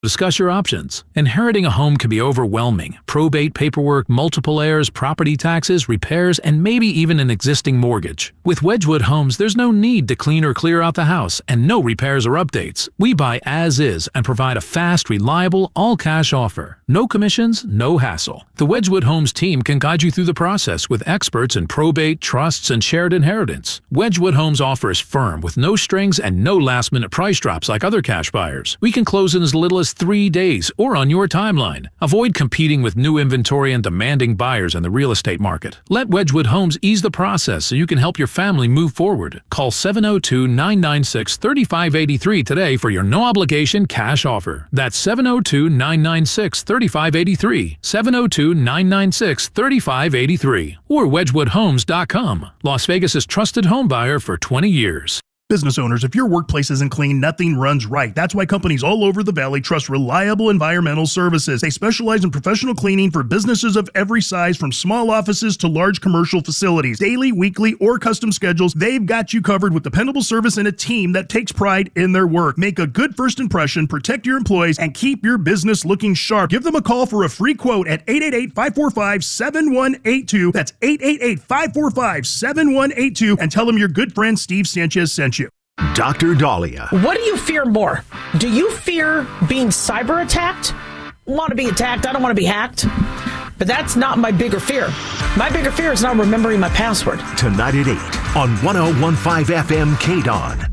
Discuss your options. Inheriting a home can be overwhelming. Probate paperwork, multiple heirs, property taxes, repairs, and maybe even an existing mortgage. With Wedgwood Homes, there's no need to clean or clear out the house and no repairs or updates. We buy as is and provide a fast, reliable, all-cash offer. No commissions, no hassle. The Wedgwood Homes team can guide you through the process with experts in probate, trusts, and shared inheritance. Wedgwood Homes offer is firm with no strings and no last-minute price drops like other cash buyers. We can close in as little as 3 days or on your timeline. Avoid competing with new inventory and demanding buyers in the real estate market. Let Wedgwood Homes ease the process so you can help your family move forward. Call 702-996-3583 today for your no-obligation cash offer. That's 702-996-3583. 702-996-3583 or wedgwoodhomes.com. Las Vegas's trusted home buyer for 20 years. Business owners, if your workplace isn't clean, nothing runs right. That's why companies all over the valley trust Reliable Environmental Services. They specialize in professional cleaning for businesses of every size, from small offices to large commercial facilities. Daily, weekly, or custom schedules, they've got you covered with dependable service and a team that takes pride in their work. Make a good first impression, protect your employees, and keep your business looking sharp. Give them a call for a free quote at 888-545-7182. That's 888-545-7182, and tell them your good friend Steve Sanchez sent you. Dr. Dahlia. What do you fear more? Do you fear being cyber attacked? Want to be attacked? I don't want to be hacked. But that's not my bigger fear. My bigger fear is not remembering my password. Tonight at 8 on 101.5 FM KDON.